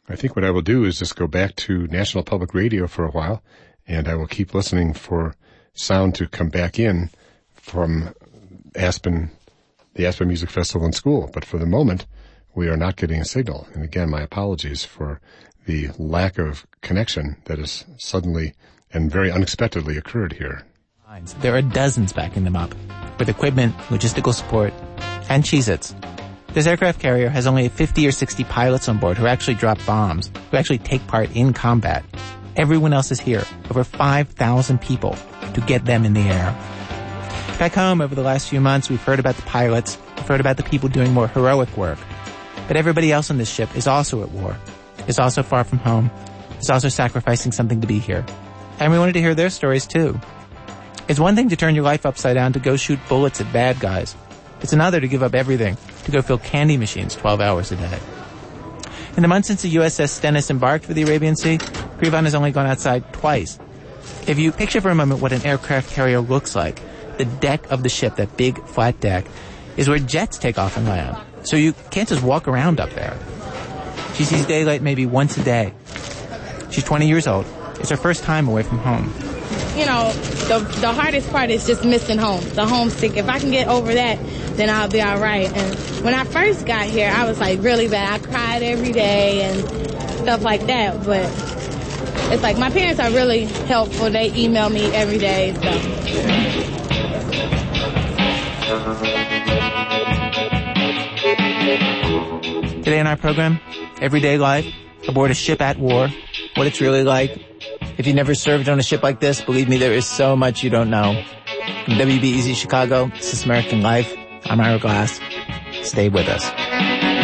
I think what I will do is just go back to National Public Radio for a while, and I will keep listening for sound to come back in from Aspen, the Aspen Music Festival and School. But for the moment, we are not getting a signal. And again, my apologies for the lack of connection that has suddenly and very unexpectedly occurred here. There are dozens backing them up, with equipment, logistical support, and Cheez-Its. This aircraft carrier has only 50 or 60 pilots on board who actually drop bombs, who actually take part in combat. Everyone else is here, over 5,000 people, to get them in the air. Back home, over the last few months, we've heard about the pilots, we've heard about the people doing more heroic work. But everybody else on this ship is also at war, is also far from home, is also sacrificing something to be here. And we wanted to hear their stories too. It's one thing to turn your life upside down to go shoot bullets at bad guys. It's another to give up everything, to go fill candy machines 12 hours a day. In the months since the USS Stennis embarked for the Arabian Sea, Grivon has only gone outside twice. If you picture for a moment what an aircraft carrier looks like, the deck of the ship, that big flat deck, is where jets take off and land. So you can't just walk around up there. She sees daylight maybe once a day. She's 20 years old. It's her first time away from home. You know, the hardest part is just missing home, the homesick. If I can get over that, then I'll be all right. And when I first got here, I was like really bad. I cried every day and stuff like that. But it's like my parents are really helpful. They email me every day. So. Today in our program, everyday life aboard a ship at war, what it's really like. If you never served on a ship like this, believe me, there is so much you don't know. From WBEZ Chicago, this is American Life. I'm Ira Glass. Stay with us.